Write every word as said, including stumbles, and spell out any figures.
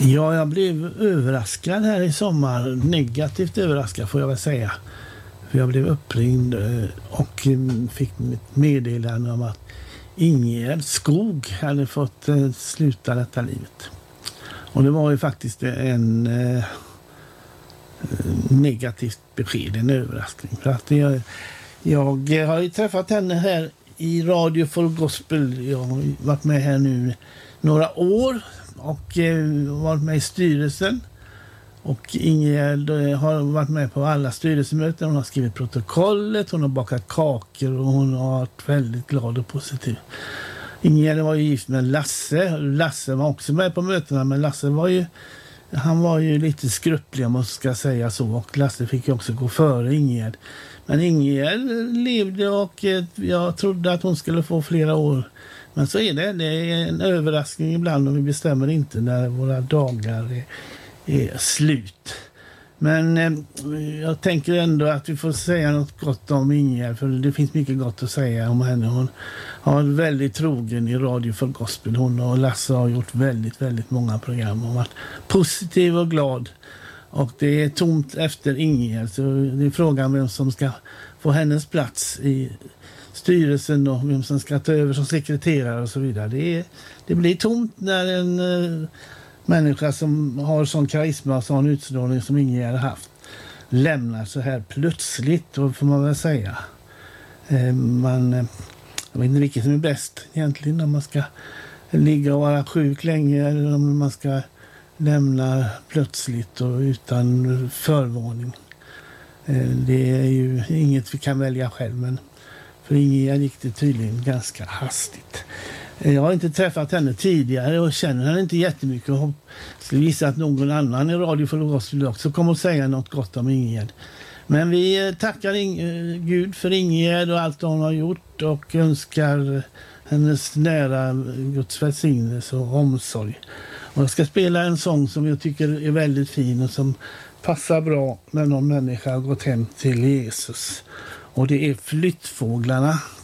Ja, jag blev överraskad här i sommar. Negativt överraskad får jag väl säga. För jag blev uppringd och fick ett meddelande om att Ingegerd Skog hade fått sluta detta livet. Och det var ju faktiskt en eh, negativt besked, en överraskning. För att jag, jag har ju träffat henne här i Radio for Gospel. Jag har varit med här nu några år och eh, varit med i styrelsen. Och Ingegerd har varit med på alla styrelsemöten. Hon har skrivit protokollet, hon har bakat kakor och hon har varit väldigt glad och positiv. Ingegerd var ju gift med Lasse. Lasse var också med på mötena, men Lasse var ju, han var ju lite skrupplig om man ska säga så. Och Lasse fick ju också gå före Ingegerd. Men Ingegerd levde och jag trodde att hon skulle få flera år. Men så är det. Det är en överraskning ibland och vi bestämmer inte när våra dagar är, är slut. Men eh, jag tänker ändå att vi får säga något gott om Ingegerd, för det finns mycket gott att säga om henne. Hon har varit väldigt trogen i Radio for Gospel. Hon och Lasse har gjort väldigt, väldigt många program och varit positiv och glad. Och det är tomt efter Ingegerd, så det är frågan vem som ska få hennes plats i styrelsen och vem som ska ta över som sekreterare och så vidare. Det, är, det blir tomt när en uh, människa som har sån karisma och sån utstrålning som Ingegerd har haft lämnar så här plötsligt, och får man väl säga. Uh, man, uh, jag vet inte vilket som är bäst egentligen, när man ska ligga och vara sjuk länge eller om man ska lämna plötsligt och utan förvarning. Uh, det är ju inget vi kan välja själv, men för Ingegerd gick det tydligen ganska hastigt. Jag har inte träffat henne tidigare och känner henne inte jättemycket. Och skulle gissa att någon annan i Radio for Gospel också kommer att säga något gott om Ingegerd. Men vi tackar Inge- Gud för Ingegerd och allt hon har gjort och önskar hennes nära Guds välsignelse och omsorg. Och jag ska spela en sång som jag tycker är väldigt fin och som passar bra när någon människa har gått hem till Jesus. Och det är Flyttfåglarna